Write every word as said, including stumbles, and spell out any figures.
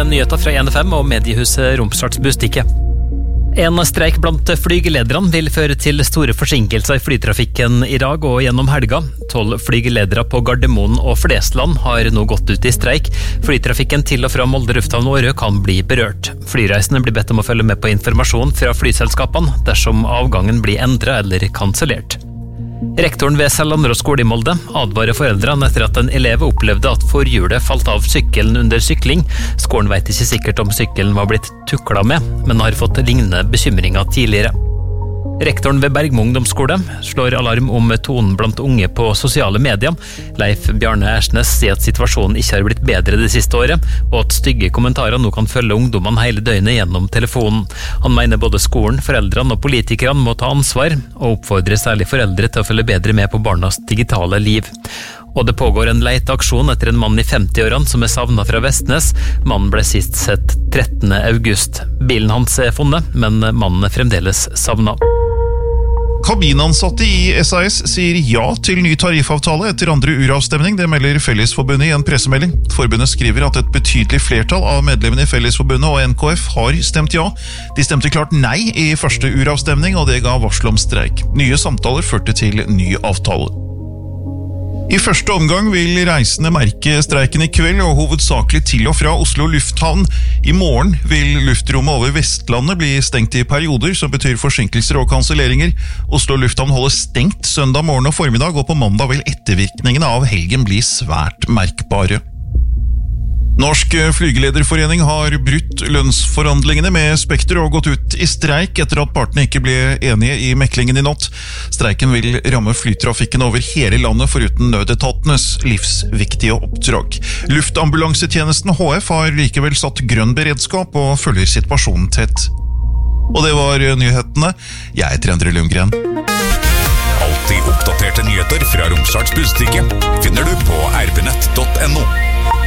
med nyheter fra N F M og mediehuset Romsdals Bustikke. En streik blant flygelederne vil føre til store forsinkelser i flytrafikken i dag og gjennom helga. Tolv flygeledere på Gardermoen og Flesland har nå gått ut i streik. Flytrafikken til og fra Molde lufthavn Årø kan bli berørt. Flyreisende blir bedt om å følge med på informasjon fra flyselskapene dersom avgangen blir endret eller kansellert. Rektoren ved Sellandrå skole i Molde advarer foreldrene etter at en elev opplevde at forhjulet falt av sykkelen under sykling. Skolen vet ikke sikkert om sykkelen var blitt tukla med, men har fått lignende bekymringer tidligere. Rektoren ved Bergmo ungdomsskole slår alarm om tonen blant unge på sosiale medier. Leif Bjarne Ersnes sier at situasjonen ikke har blitt bedre det siste året, og at stygge kommentarer nå kan følge ungdommene hele døgnet gjennom telefonen. Han mener både skolen, foreldrene og politikerne må ta ansvar, og oppfordrer særlig foreldre til å følge bedre med på barnas digitale liv. Og det pågår en leiteaksjon etter en mann i femti-årene som er savnet fra Vestnes. Mannen ble sist sett trettende august. Bilen hans er funnet, men mannen er fremdeles savnet. Kabinansatte i S A S sier ja til ny tariffavtale etter andre uravstemning, det melder Fellesforbundet i en pressemelding. Forbundet skriver at et betydelig flertall av medlemmene i Fellesforbundet og N K F har stemt ja. De stemte klart nei i første uravstemning, og det ga varsel om streik. Nye samtaler førte til ny avtale. I første omgang vil reisende merke streiken i kveld, og hovedsakelig til og fra Oslo lufthavn. I morgen vil luftrommet over Vestlandet bli stengt i perioder, som betyr forsinkelser og kanselleringer. Oslo lufthavn holder stengt søndag morgen og formiddag, og på mandag vil ettervirkningene av helgen bli svært merkbare. Norsk flygelederforening har brutt lønnsforhandlingene med Spekter og gått ut i streik etter at partene ikke ble enige i meklingen i natt. Streiken vil ramme flytrafikken over hele landet foruten nødetatenes livsviktige oppdrag. Luftambulansetjenesten H F har likevel satt grønn beredskap og følger situasjonen tett. Og det var nyhetene. Jeg heter Endre Lundgren. Alltid oppdaterte nyheter fra Romsdals Bustikke finner du på r b nett punktum no.